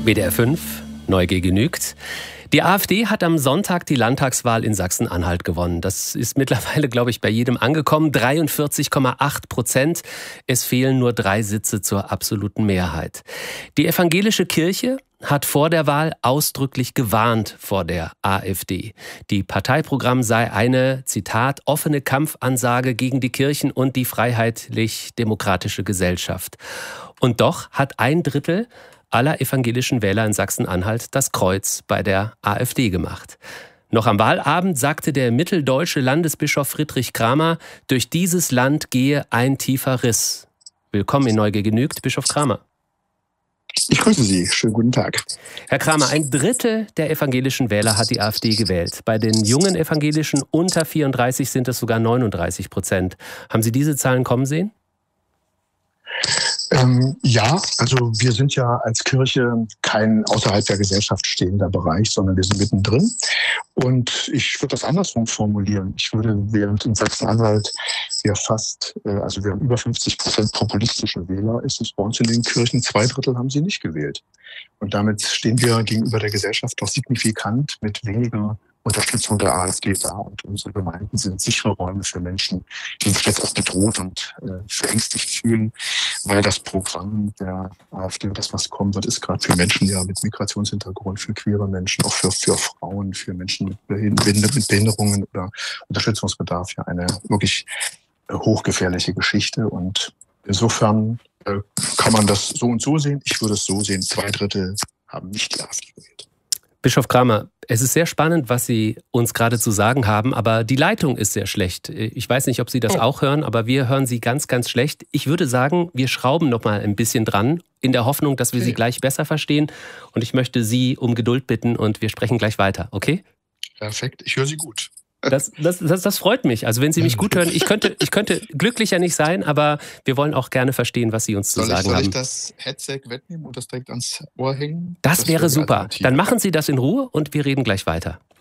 WDR 5, Neugier genügt. Die AfD hat am Sonntag die Landtagswahl in Sachsen-Anhalt gewonnen. Das ist mittlerweile, glaube ich, bei jedem angekommen. 43,8%. Es fehlen nur 3 Sitze zur absoluten Mehrheit. Die evangelische Kirche hat vor der Wahl ausdrücklich gewarnt vor der AfD. Die Parteiprogramm sei eine, Zitat, offene Kampfansage gegen die Kirchen und die freiheitlich-demokratische Gesellschaft. Und doch hat 1/3 aller evangelischen Wähler in Sachsen-Anhalt das Kreuz bei der AfD gemacht. Noch am Wahlabend sagte der mitteldeutsche Landesbischof Friedrich Kramer, durch dieses Land gehe ein tiefer Riss. Willkommen in Neugier genügt, Bischof Kramer. Ich grüße Sie. Schönen guten Tag. Herr Kramer, 1/3 der evangelischen Wähler hat die AfD gewählt. Bei den jungen Evangelischen unter 34 sind es sogar 39%. Haben Sie diese Zahlen kommen sehen? Ja, also wir sind ja als Kirche kein außerhalb der Gesellschaft stehender Bereich, sondern wir sind mittendrin. Und ich würde das andersrum formulieren. Ich würde, während in Sachsen-Anhalt wir wir haben über 50% populistische Wähler, ist es bei uns in den Kirchen 2/3 haben sie nicht gewählt. Und damit stehen wir gegenüber der Gesellschaft doch signifikant mit weniger Unterstützung der AfD da. Und unsere Gemeinden sind sichere Räume für Menschen, die sich jetzt auch bedroht und verängstigt fühlen, weil das Programm der AfD, das was kommen wird, ist gerade für Menschen ja mit Migrationshintergrund, für queere Menschen, auch für Frauen, für Menschen mit Behinderungen oder Unterstützungsbedarf ja eine wirklich hochgefährliche Geschichte. Und insofern kann man das so und so sehen. Ich würde es so sehen, 2/3 haben nicht die AfD gewählt. Bischof Kramer, es ist sehr spannend, was Sie uns gerade zu sagen haben, aber die Leitung ist sehr schlecht. Ich weiß nicht, ob Sie das auch hören, aber wir hören Sie ganz, ganz schlecht. Ich würde sagen, wir schrauben noch mal ein bisschen dran, in der Hoffnung, dass wir Sie gleich besser verstehen. Und ich möchte Sie um Geduld bitten und wir sprechen gleich weiter, okay? Perfekt, ich höre Sie gut. Das freut mich. Also wenn Sie mich gut hören, ich könnte glücklicher nicht sein, aber wir wollen auch gerne verstehen, was Sie uns zu sagen haben. Soll ich das Headset wegnehmen und das direkt ans Ohr hängen? Das wäre super. Dann machen Sie das in Ruhe und wir reden gleich weiter.